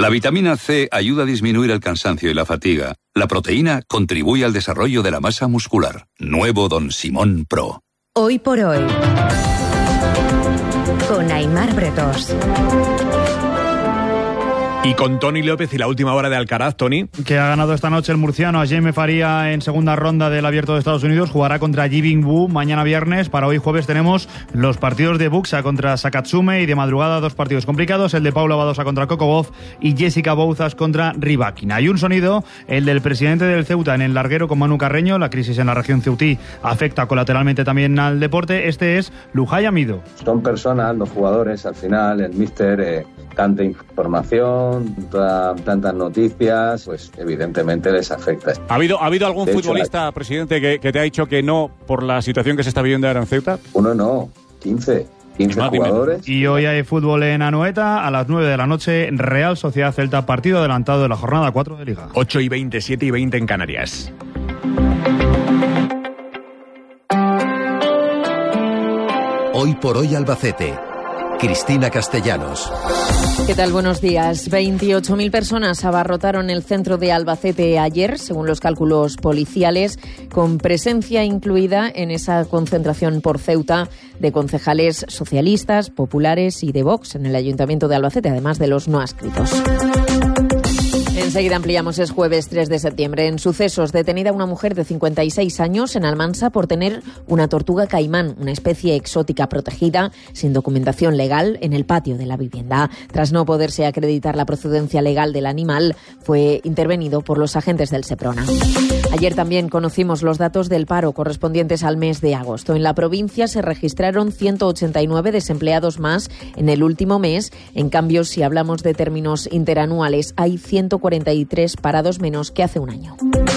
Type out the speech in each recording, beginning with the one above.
La vitamina C ayuda a disminuir el cansancio y la fatiga. La proteína contribuye al desarrollo de la masa muscular. Nuevo Don Simón Pro. Hoy por hoy, con Aimar Bretos. Y con Tony López y la última hora de Alcaraz, Tony. Que ha ganado esta noche el murciano a Jaime Faría en segunda ronda del Abierto de Estados Unidos. Jugará contra Ji Bing-Wu mañana viernes. Para hoy jueves tenemos los partidos de Buxa contra Sakatsume y de madrugada dos partidos complicados. El de Paula Badosa contra Coco Gauff y Jessica Bouzas contra Rybakina. Y un sonido, el del presidente del Ceuta en el larguero con Manu Carreño. La crisis en la región ceutí afecta colateralmente también al deporte. Este es Lujay Amido. Son personas, los jugadores, al final, el míster, tanta información, tantas noticias, pues evidentemente les afecta. ¿Ha habido algún futbolista, presidente, que te ha dicho que no por la situación que se está viviendo ahora en Ceuta? Uno no, 15 jugadores. Y hoy hay fútbol en Anoeta a las 9 de la noche, Real Sociedad Celta, partido adelantado de la jornada 4 de Liga. 8:20, 7:20 en Canarias. Hoy por hoy Albacete. Cristina Castellanos. ¿Qué tal? Buenos días. 28.000 personas abarrotaron el centro de Albacete ayer, según los cálculos policiales, con presencia incluida en esa concentración por Ceuta de concejales socialistas, populares y de Vox en el Ayuntamiento de Albacete, además de los no adscritos. Enseguida ampliamos. Es jueves 3 de septiembre. En sucesos, detenida una mujer de 56 años en Almansa por tener una tortuga caimán, una especie exótica protegida, sin documentación legal, en el patio de la vivienda. Tras no poderse acreditar la procedencia legal del animal, fue intervenido por los agentes del Seprona. Ayer también conocimos los datos del paro correspondientes al mes de agosto. En la provincia se registraron 189 desempleados más en el último mes. En cambio, si hablamos de términos interanuales, hay 143 parados menos que hace un año.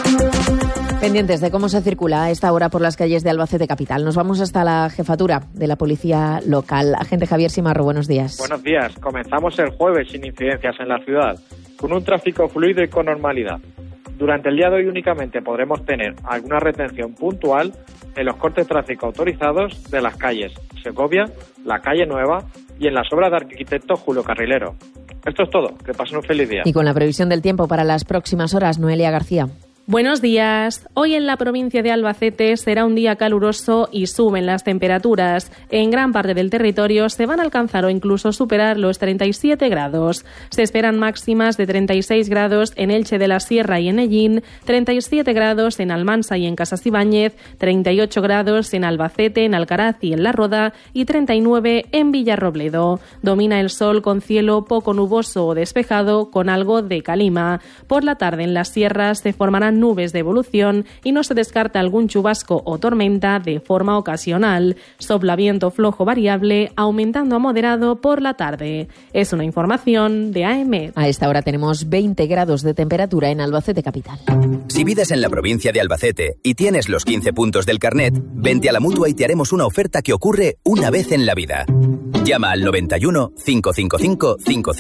Pendientes de cómo se circula a esta hora por las calles de Albacete capital. Nos vamos hasta la jefatura de la policía local. Agente Javier Simarro, buenos días. Buenos días. Comenzamos el jueves sin incidencias en la ciudad, con un tráfico fluido y con normalidad. Durante el día de hoy únicamente podremos tener alguna retención puntual en los cortes de tráfico autorizados de las calles Segovia, la calle Nueva y en las obras de arquitecto Julio Carrilero. Esto es todo. Que pasen un feliz día. Y con la previsión del tiempo para las próximas horas, Noelia García. Buenos días. Hoy en la provincia de Albacete será un día caluroso y suben las temperaturas. En gran parte del territorio se van a alcanzar o incluso superar los 37 grados. Se esperan máximas de 36 grados en Elche de la Sierra y en Ellín, 37 grados en Almansa y en Casas Ibáñez, 38 grados en Albacete, en Alcaraz y en La Roda y 39 en Villarrobledo. Domina el sol con cielo poco nuboso o despejado con algo de calima. Por la tarde en las sierras se formarán nubes de evolución y no se descarta algún chubasco o tormenta de forma ocasional. Sopla viento flojo variable, aumentando a moderado por la tarde. Es una información de AEMET. A esta hora tenemos 20 grados de temperatura en Albacete capital. Si vives en la provincia de Albacete y tienes los 15 puntos del carnet, vente a la Mutua y te haremos una oferta que ocurre una vez en la vida. Llama al 91 555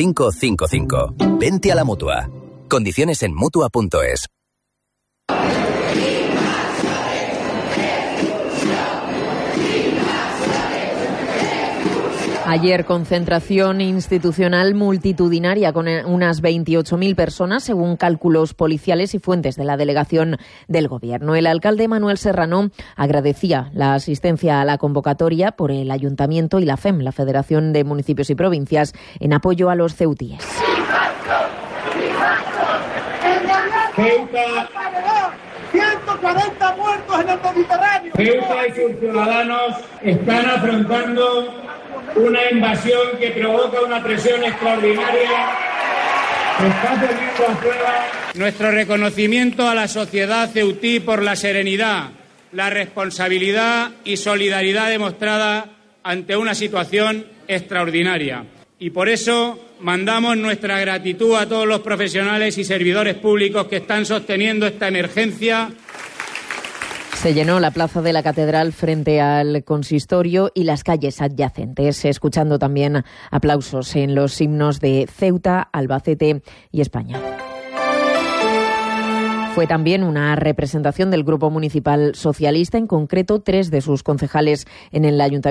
5555. Vente a la Mutua. Condiciones en Mutua.es. Ayer concentración institucional multitudinaria con unas 28.000 personas, según cálculos policiales y fuentes de la delegación del Gobierno. El alcalde Manuel Serrano agradecía la asistencia a la convocatoria por el Ayuntamiento y la FEM, la Federación de Municipios y Provincias, en apoyo a los ceutíes. Ceuta, 140 muertos en el Mediterráneo. Ceuta y sus ciudadanos están afrontando una invasión que provoca una presión extraordinaria. Se está poniendo a prueba nuestro reconocimiento a la sociedad ceutí por la serenidad, la responsabilidad y solidaridad demostrada ante una situación extraordinaria. Y por eso mandamos nuestra gratitud a todos los profesionales y servidores públicos que están sosteniendo esta emergencia. Se llenó la plaza de la Catedral frente al consistorio y las calles adyacentes, escuchando también aplausos en los himnos de Ceuta, Albacete y España. Fue también una representación del Grupo Municipal Socialista, en concreto 3 de sus concejales en el Ayuntamiento